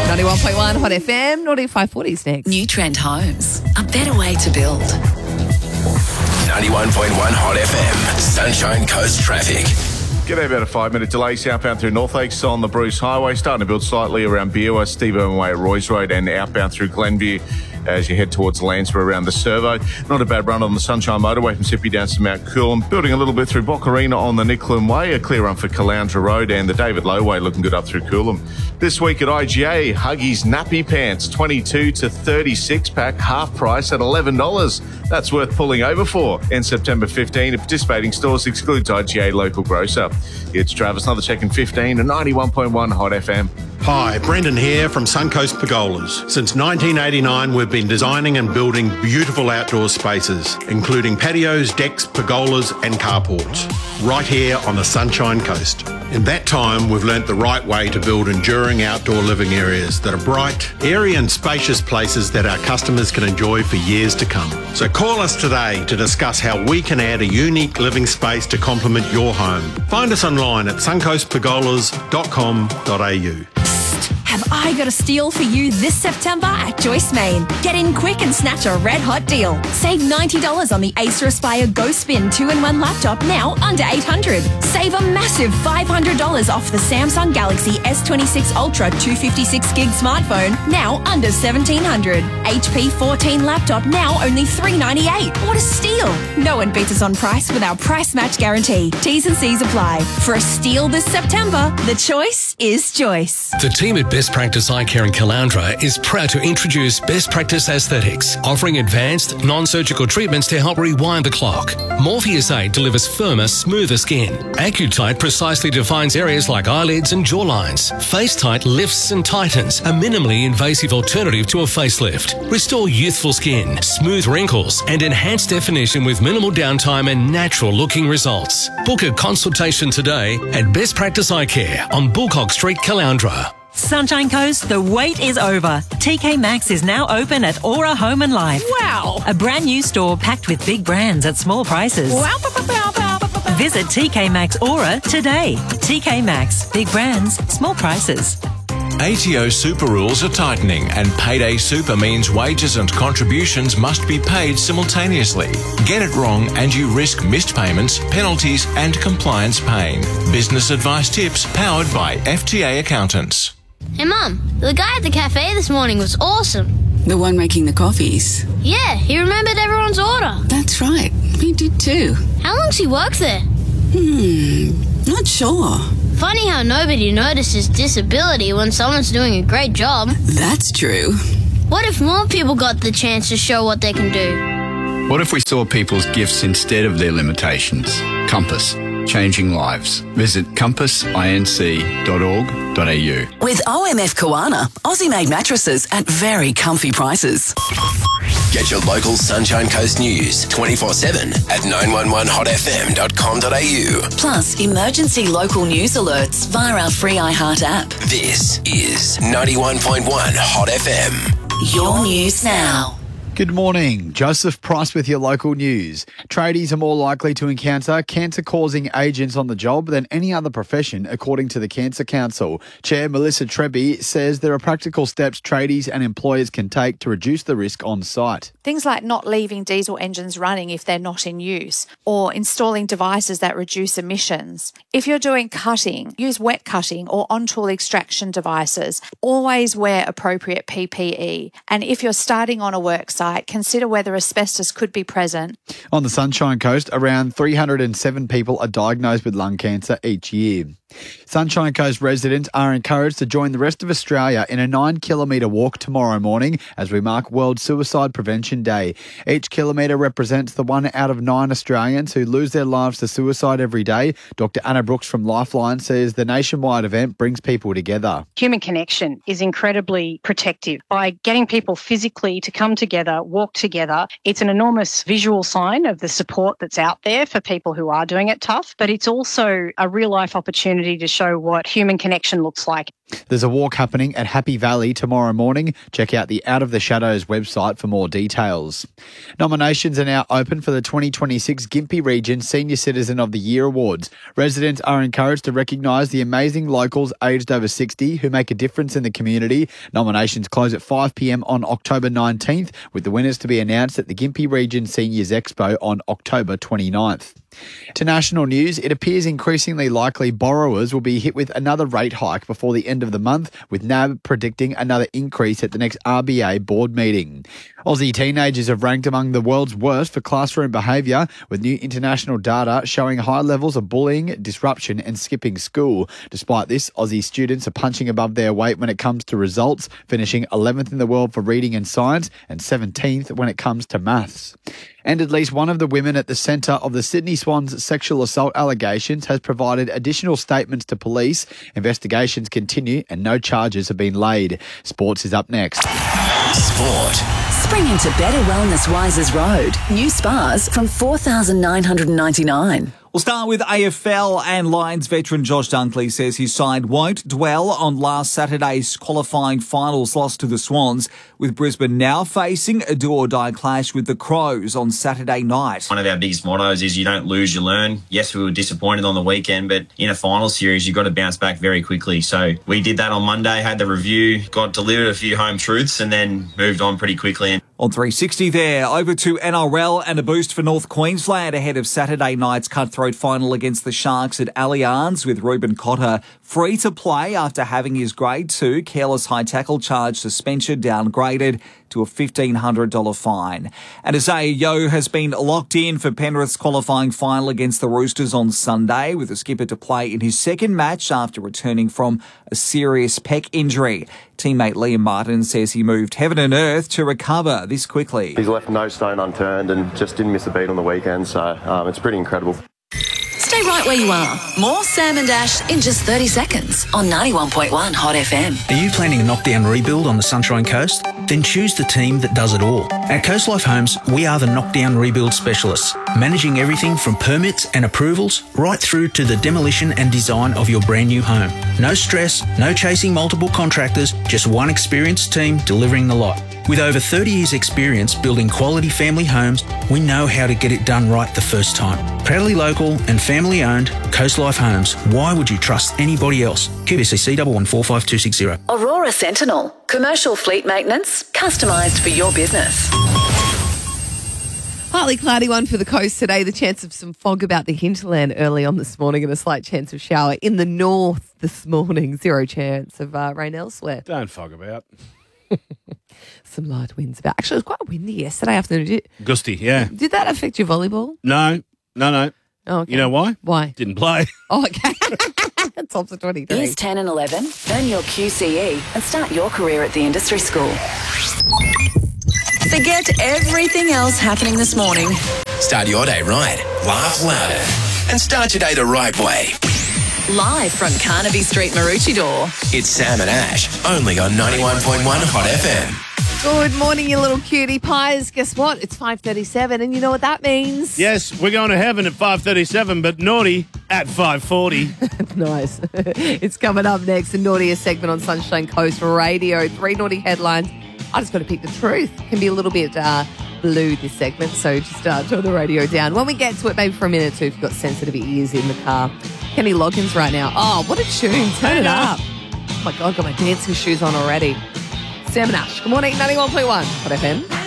91.1 Hot FM, Naughty 540's next. New Trend Homes, a better way to build. 91.1 Hot FM, Sunshine Coast traffic. G'day, about a 5-minute delay southbound through North Lakes on the Bruce Highway, starting to build slightly around Beerwah, Steve Irwin Way, Roy's Road, and outbound through Glenview as you head towards Landsborough around the Servo. Not a bad run on the Sunshine Motorway from Sippy down to Mount Coolum. Building a little bit through Boccarina on the Nicklin Way, a clear run for Caloundra Road, and the David Low Way looking good up through Coolum. This week at IGA, Huggies Nappy Pants, 22 to 36 pack, half price at $11. That's worth pulling over for. And September 15 at participating stores, excludes IGA local grocer. It's Travis, another check in 15 and 91.1 Hot FM. Hi, Brendan here from Suncoast Pergolas. Since 1989, we've been designing and building beautiful outdoor spaces, including patios, decks, pergolas and carports, right here on the Sunshine Coast. In that time, we've learnt the right way to build enduring outdoor living areas that are bright, airy and spacious places that our customers can enjoy for years to come. So call us today to discuss how we can add a unique living space to complement your home. Find us online at suncoastpergolas.com.au. Have I got a steal for you this September at Joyce Main? Get in quick and snatch a red hot deal. Save $90 on the Acer Aspire Go Spin 2-in-1 laptop, now under $800. Save a massive $500 off the Samsung Galaxy S26 Ultra 256GB smartphone, now under $1,700. HP 14 laptop, now only $398. What a steal! No one beats us on price with our price match guarantee. T's and C's apply. For a steal this September, the choice is Joyce. The team at Best Practice Eye Care in Caloundra is proud to introduce Best Practice Aesthetics, offering advanced, non-surgical treatments to help rewind the clock. Morpheus 8 delivers firmer, smoother skin. AccuTight precisely defines areas like eyelids and jawlines. FaceTight lifts and tightens, a minimally invasive alternative to a facelift. Restore youthful skin, smooth wrinkles, and enhanced definition with minimal downtime and natural-looking results. Book a consultation today at Best Practice Eye Care on Bullcock Street, Caloundra. Sunshine Coast, the wait is over. TK Maxx is now open at Aura Home and Life. Wow. A brand new store packed with big brands at small prices. Wow. Visit TK Maxx Aura today. TK Maxx, big brands, small prices. ATO super rules are tightening, and Payday Super means wages and contributions must be paid simultaneously. Get it wrong and you risk missed payments, penalties and compliance pain. Business advice tips powered by FTA Accountants. Hey Mum, the guy at the cafe this morning was awesome. The one making the coffees? Yeah, he remembered everyone's order. That's right, we did too. How long's he worked there? Not sure. Funny how nobody notices disability when someone's doing a great job. That's true. What if more people got the chance to show what they can do? What if we saw people's gifts instead of their limitations? Compass, changing lives. Visit compassinc.org.au. With OMF Koana, Aussie-made mattresses at very comfy prices. Get your local Sunshine Coast news 24/7 at 911hotfm.com.au. Plus, emergency local news alerts via our free iHeart app. This is 91.1 Hot FM. Your news now. Good morning. Joseph Price with your local news. Tradies are more likely to encounter cancer-causing agents on the job than any other profession, according to the Cancer Council. Chair Melissa Treby says there are practical steps tradies and employers can take to reduce the risk on site. Things like not leaving diesel engines running if they're not in use, or installing devices that reduce emissions. If you're doing cutting, use wet cutting or on-tool extraction devices. Always wear appropriate PPE. And if you're starting on a work site, consider whether asbestos could be present. On the Sunshine Coast, around 307 people are diagnosed with lung cancer each year. Sunshine Coast residents are encouraged to join the rest of Australia in a 9-kilometre walk tomorrow morning as we mark World Suicide Prevention Day. Each kilometre represents the 1 out of 9 Australians who lose their lives to suicide every day. Dr Anna Brooks from Lifeline says the nationwide event brings people together. Human connection is incredibly protective. By getting people physically to come together, walk together, it's an enormous visual sign of the support that's out there for people who are doing it tough, but it's also a real-life opportunity opportunity to show what human connection looks like. There's a walk happening at Happy Valley tomorrow morning. Check out the Out of the Shadows website for more details. Nominations are now open for the 2026 Gympie Region Senior Citizen of the Year Awards. Residents are encouraged to recognise the amazing locals aged over 60 who make a difference in the community. Nominations close at 5 p.m. on October 19th, with the winners to be announced at the Gympie Region Seniors Expo on October 29th. To national news, it appears increasingly likely borrowers will be hit with another rate hike before the end of the month, with NAB predicting another increase at the next RBA board meeting. Aussie teenagers have ranked among the world's worst for classroom behaviour, with new international data showing high levels of bullying, disruption and skipping school. Despite this, Aussie students are punching above their weight when it comes to results, finishing 11th in the world for reading and science and 17th when it comes to maths. And at least one of the women at the centre of the Sydney Swans sexual assault allegations has provided additional statements to police. Investigations continue and no charges have been laid. Sports is up next. Sport. Spring into better wellness Wisers Road. New spas from $4,999. We'll start with AFL, and Lions veteran Josh Dunkley says his side won't dwell on last Saturday's qualifying finals loss to the Swans, with Brisbane now facing a do-or-die clash with the Crows on Saturday night. One of our biggest mottos is you don't lose, you learn. Yes, we were disappointed on the weekend, but in a final series, you've got to bounce back very quickly. So we did that on Monday, had the review, got delivered a few home truths, and then moved on pretty quickly. On 360 there, over to NRL and a boost for North Queensland ahead of Saturday night's cutthroat final against the Sharks at Allianz, with Ruben Cotter free to play after having his Grade 2 careless high tackle charge suspension downgraded to a $1,500 fine. And Isaiah Yeo has been locked in for Penrith's qualifying final against the Roosters on Sunday, with the skipper to play in his second match after returning from a serious pec injury. Teammate Liam Martin says he moved heaven and earth to recover this quickly. He's left no stone unturned and just didn't miss a beat on the weekend, so it's pretty incredible. Stay right where you are. More Sam and Ash in just 30 seconds on 91.1 Hot FM. Are you planning a knockdown rebuild on the Sunshine Coast? Then choose the team that does it all. At Coast Life Homes, we are the knockdown rebuild specialists, managing everything from permits and approvals right through to the demolition and design of your brand new home. No stress, no chasing multiple contractors, just one experienced team delivering the lot. With over 30 years' experience building quality family homes, we know how to get it done right the first time. Proudly local and family owned, Coast Life Homes. Why would you trust anybody else? QBCC 1145 Aurora Sentinel. Commercial fleet maintenance, customised for your business. Partly cloudy one for the coast today. The chance of some fog about the hinterland early on this morning and a slight chance of shower in the north this morning. Zero chance of rain elsewhere. Don't fog about. Some light winds about. Actually, it was quite windy yesterday afternoon. Gusty, yeah. Did that affect your volleyball? No. Oh, okay. You know why? Why? Didn't play. Oh, okay. Tops of 23. Years 10 and 11, earn your QCE and start your career at the industry school. Forget everything else happening this morning. Start your day right. Laugh louder. And start your day the right way. Live from Carnaby Street, Maroochydore. It's Sam and Ash, only on 91.1 Hot FM. Good morning, you little cutie pies. Guess what? It's 5:37, and you know what that means? Yes, we're going to heaven at 5:37, but naughty at 5:40. Nice. It's coming up next, the naughtiest segment on Sunshine Coast Radio. 3 naughty headlines. I just got to pick the truth. Can be a little bit blue, this segment, so just turn the radio down. When we get to it, maybe for a minute or two, if you've got sensitive ears in the car. Kenny Loggins right now. Oh, what a tune. Turn it up. Oh, my God, got my dancing shoes on already. Sam and Ash. Good morning, 91.1 Hot FM.